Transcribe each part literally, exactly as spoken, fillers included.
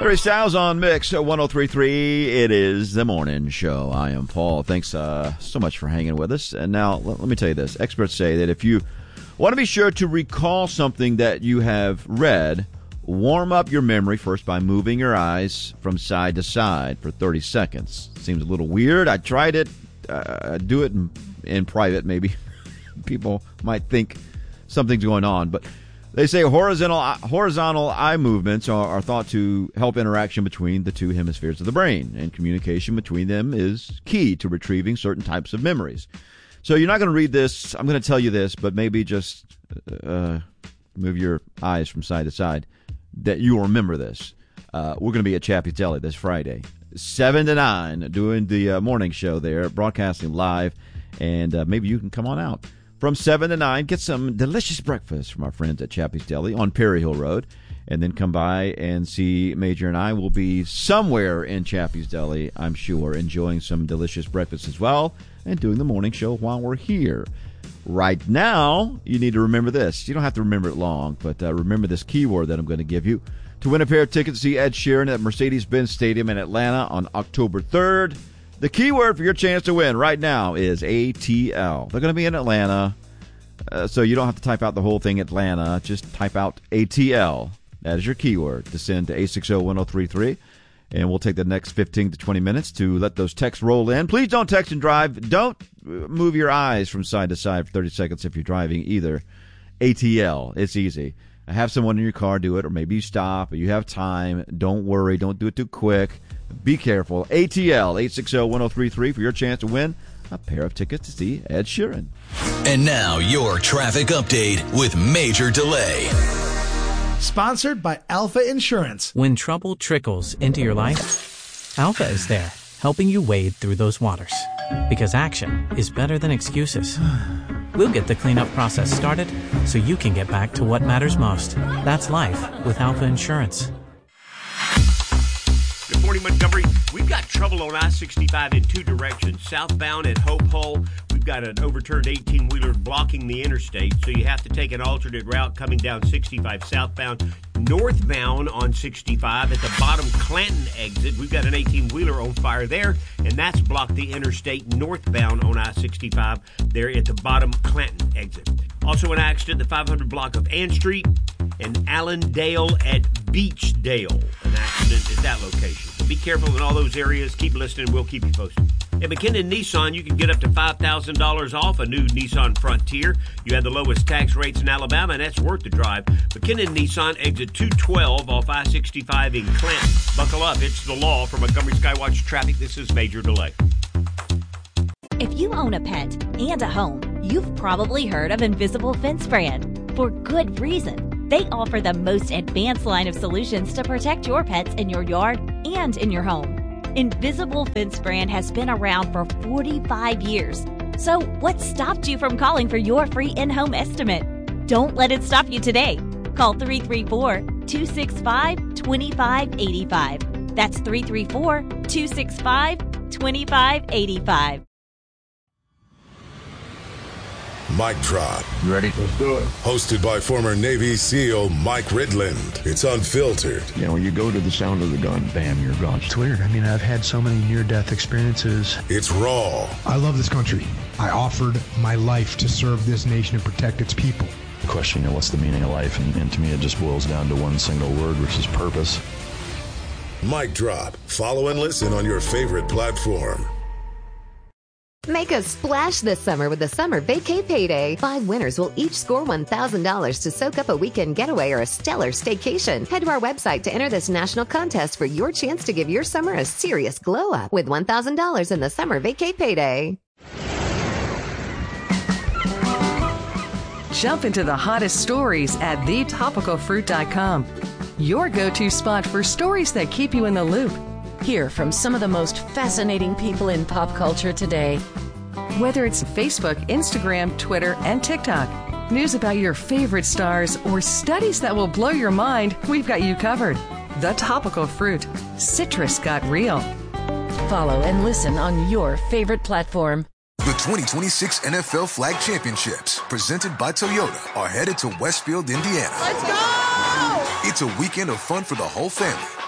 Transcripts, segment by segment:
Harry Styles on Mix one oh three point three. It is the morning show. I am Paul. Thanks uh, so much for hanging with us. And now, let, let me tell you this. Experts say that if you want to be sure to recall something that you have read, warm up your memory first by moving your eyes from side to side for thirty seconds. Seems a little weird. I tried it. Uh, do it in, in private, maybe. People might think something's going on, but they say horizontal horizontal eye movements are, are thought to help interaction between the two hemispheres of the brain, and communication between them is key to retrieving certain types of memories. So you're not going to read this. I'm going to tell you this, but maybe just uh, move your eyes from side to side that you'll remember this. Uh, we're going to be at Chappie's Deli this Friday, seven to nine, doing the uh, morning show there, broadcasting live, and uh, maybe you can come on out. From seven to nine, get some delicious breakfast from our friends at Chappie's Deli on Perry Hill Road, and then come by and see Major and I will be somewhere in Chappie's Deli, I'm sure, enjoying some delicious breakfast as well, and doing the morning show while we're here. Right now, you need to remember this. You don't have to remember it long, but uh, remember this keyword that I'm going to give you. To win a pair of tickets to see Ed Sheeran at Mercedes-Benz Stadium in Atlanta on October third, the keyword for your chance to win right now is A T L. They're going to be in Atlanta, uh, so you don't have to type out the whole thing Atlanta. Just type out A T L. That is your keyword to send to eight six zero, one zero three three. And we'll take the next fifteen to twenty minutes to let those texts roll in. Please don't text and drive. Don't move your eyes from side to side for thirty seconds if you're driving either. A T L. It's easy. Have someone in your car do it, or maybe you stop, or you have time. Don't worry. Don't do it too quick. Be careful. A T L, eight six zero, one zero three three for your chance to win a pair of tickets to see Ed Sheeran. And now your traffic update with Major Delay. Sponsored by Alpha Insurance. When trouble trickles into your life, Alpha is there, helping you wade through those waters. Because action is better than excuses. We'll get the cleanup process started so you can get back to what matters most. That's life with Alpha Insurance. Good morning, Montgomery. We've got trouble on I sixty-five in two directions. Southbound at Hope Hull, we've got an overturned eighteen-wheeler blocking the interstate, so you have to take an alternate route coming down sixty-five southbound. Northbound on sixty-five at the bottom Clanton exit, we've got an eighteen-wheeler on fire there, and that's blocked the interstate northbound on I sixty-five there at the bottom Clanton exit. Also an accident, the five hundred block of Ann Street and Allendale at Beachdale. An accident at that location. So be careful in all those areas. Keep listening. We'll keep you posted. At McKinnon Nissan, you can get up to five thousand dollars off a new Nissan Frontier. You have the lowest tax rates in Alabama, and that's worth the drive. McKinnon Nissan, exit two twelve off I sixty-five in Clanton. Buckle up. It's the law. For Montgomery Skywatch Traffic, this is Major Delay. If you own a pet and a home, you've probably heard of Invisible Fence Brand. For good reason. They offer the most advanced line of solutions to protect your pets in your yard and in your home. Invisible Fence Brand has been around for forty-five years. So what stopped you from calling for your free in-home estimate? Don't let it stop you today. Call three three four, two six five, two five eight five. That's three three four, two six five, two five eight five. Mic Drop. You ready? Let's do it. Hosted by former Navy SEAL Mike Ridland. It's unfiltered. You know, when you go to the sound of the gun, bam, you're gone. It's weird. I mean, I've had so many near-death experiences. It's raw. I love this country. I offered my life to serve this nation and protect its people. The question, you know, what's the meaning of life? And, and to me, it just boils down to one single word, which is purpose. Mic Drop. Follow and listen on your favorite platform. Make a splash this summer with the Summer Vacay Payday. Five winners will each score one thousand dollars to soak up a weekend getaway or a stellar staycation. Head to our website to enter this national contest for your chance to give your summer a serious glow-up with one thousand dollars in the Summer Vacay Payday. Jump into the hottest stories at the topical fruit dot com. Your go-to spot for stories that keep you in the loop. Hear from some of the most fascinating people in pop culture today. Whether it's Facebook, Instagram, Twitter, and TikTok, news about your favorite stars, or studies that will blow your mind, we've got you covered. The Topical Fruit. Citrus got real. Follow and listen on your favorite platform. The twenty twenty-six N F L Flag Championships, presented by Toyota, are headed to Westfield, Indiana. Let's go! It's a weekend of fun for the whole family.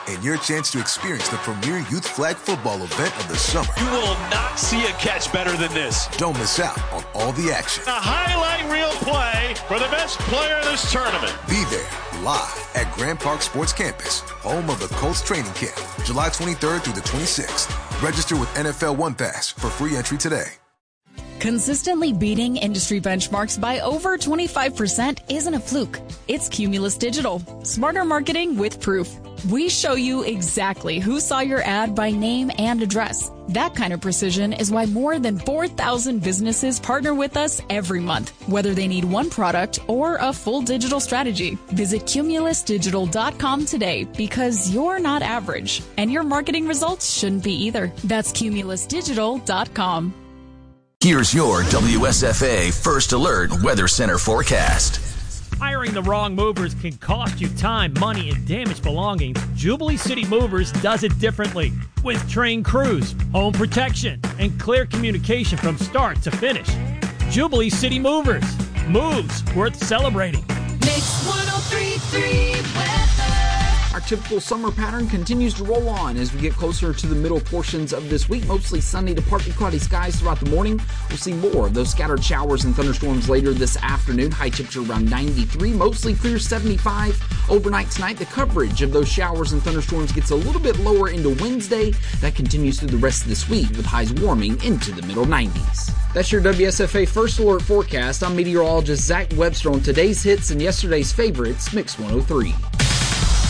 and your chance to experience the premier youth flag football event of the summer. You will not see a catch better than this. Don't miss out on all the action. A highlight reel play for the best player in this tournament. Be there live at Grand Park Sports Campus, home of the Colts training camp, July twenty-third through the twenty-sixth. Register with N F L One Pass for free entry today. Consistently beating industry benchmarks by over twenty-five percent isn't a fluke. It's Cumulus Digital. Smarter marketing with proof. We show you exactly who saw your ad by name and address. That kind of precision is why more than four thousand businesses partner with us every month, whether they need one product or a full digital strategy. Visit cumulus digital dot com today because you're not average, and your marketing results shouldn't be either. That's cumulus digital dot com. Here's your W S F A First Alert Weather Center forecast. Hiring the wrong movers can cost you time, money, and damage belongings. Jubilee City Movers does it differently. With trained crews, home protection, and clear communication from start to finish. Jubilee City Movers. Moves worth celebrating. Mix one oh three point three weather. Our typical summer pattern continues to roll on as we get closer to the middle portions of this week. Mostly sunny to partly cloudy skies throughout the morning. We'll see more of those scattered showers and thunderstorms later this afternoon. High temperature around ninety-three, mostly clear seventy-five. Overnight tonight, the coverage of those showers and thunderstorms gets a little bit lower into Wednesday. That continues through the rest of this week with highs warming into the middle nineties. That's your W S F A First Alert forecast. I'm meteorologist Zach Webster on today's hits and yesterday's favorites, Mix one oh three.